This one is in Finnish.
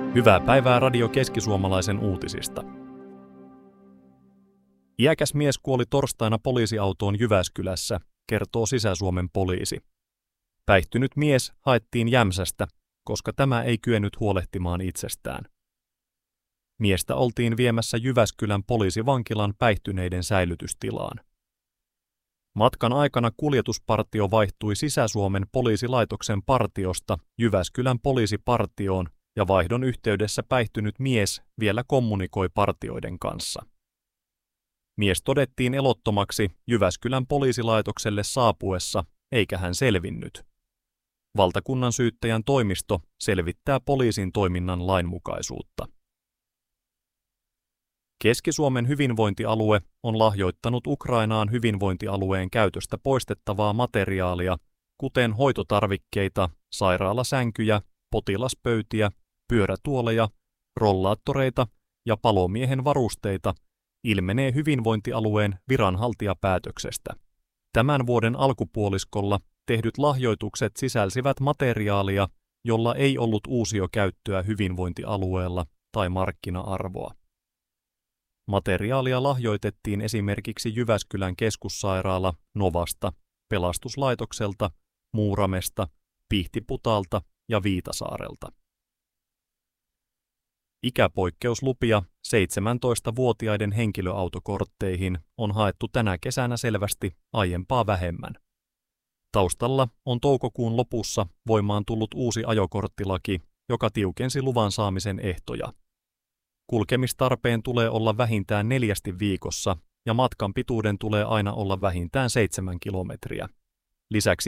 Hyvää päivää Radio Keskisuomalaisen uutisista. Iäkäs mies kuoli torstaina poliisiautoon Jyväskylässä, kertoo Sisä-Suomen poliisi. Päihtynyt mies haettiin Jämsästä, koska tämä ei kyennyt huolehtimaan itsestään. Miestä oltiin viemässä Jyväskylän poliisivankilan päihtyneiden säilytystilaan. Matkan aikana kuljetuspartio vaihtui Sisä-Suomen poliisilaitoksen partiosta Jyväskylän poliisipartioon ja vaihdon yhteydessä päihtynyt mies vielä kommunikoi partioiden kanssa. Mies todettiin elottomaksi Jyväskylän poliisilaitokselle saapuessa, eikä hän selvinnyt. Valtakunnan syyttäjän toimisto selvittää poliisin toiminnan lainmukaisuutta. Keski-Suomen hyvinvointialue on lahjoittanut Ukrainaan hyvinvointialueen käytöstä poistettavaa materiaalia, kuten hoitotarvikkeita, sairaalasänkyjä, potilaspöytiä, pyörätuoleja, rollaattoreita ja palomiehen varusteita, ilmenee hyvinvointialueen viranhaltijapäätöksestä. Tämän vuoden alkupuoliskolla tehdyt lahjoitukset sisälsivät materiaalia, jolla ei ollut uusiokäyttöä hyvinvointialueella tai markkina-arvoa. Materiaalia lahjoitettiin esimerkiksi Jyväskylän keskussairaala Novasta, pelastuslaitokselta, Muuramesta, Pihtiputalta ja Viitasaarelta. Ikäpoikkeuslupia 17-vuotiaiden henkilöautokortteihin on haettu tänä kesänä selvästi aiempaa vähemmän. Taustalla on toukokuun lopussa voimaan tullut uusi ajokorttilaki, joka tiukensi luvan saamisen ehtoja. Kulkemistarpeen tulee olla vähintään 4 viikossa ja matkan pituuden tulee aina olla vähintään 7 kilometriä. Lisäksi